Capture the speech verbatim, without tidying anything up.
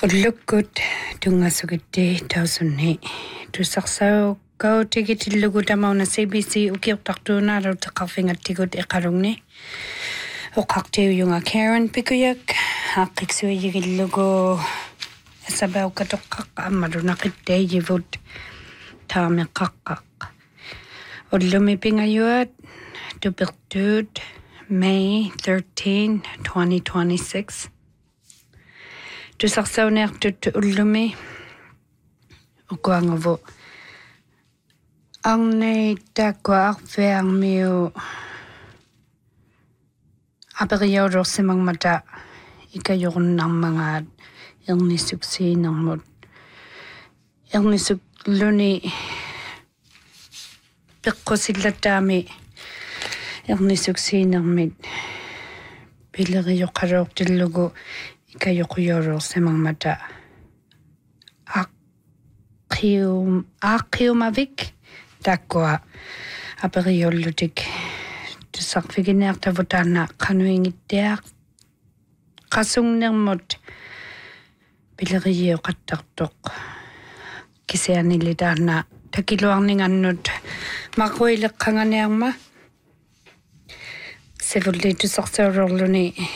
Ullukut tungasugiti tausunni. Tusarsau kau tigitillugu tamauna C B C ukiutartuuna rautaqarfingattigut iqarungni. Uqartiuyunga Karen Pikuyak haqiksuigillugu asabauqatoqqaq ammarunaqittaijivut taamiqqaqqaq. Ullumi pingayuat tupirtuut May thirteenth, twenty twenty-six. Tusarsaunertut ullumi ukuangavu angne takwaarfiarmiu aperiaudorsimangmata ikajornarmangaat ernissuksiinermut ernissukluni peqqusillataami ernissuksiinermit pilerijoqaroortillugu ikajorjororsimangmata aqium aqiumavik takwa aperiollutik tusarfigineartavutaana qanuingittiaq qasungnermut pilerijoqattartoq kisianilitaana takiluarningannut maquileqqanganiarma sivulli tusarsaurorluni